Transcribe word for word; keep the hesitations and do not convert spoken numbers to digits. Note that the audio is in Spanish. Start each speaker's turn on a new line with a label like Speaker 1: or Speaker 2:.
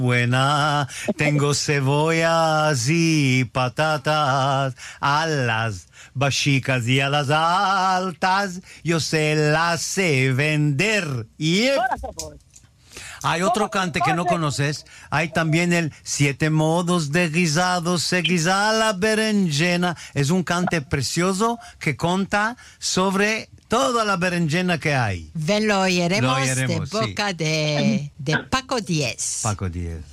Speaker 1: buena, tengo cebollas y patatas, a las bajicas y a las altas, yo se las sé vender. Yep. Hay otro cante que no conoces. Hay también el Siete modos de guisado, se guisa la berenjena. Es un cante precioso que conta sobre toda la berenjena que hay.
Speaker 2: Ve lo oiremos,
Speaker 1: Lo oiremos,
Speaker 2: de boca
Speaker 1: sí.
Speaker 2: de, de Paco Diez.
Speaker 1: Paco Diez.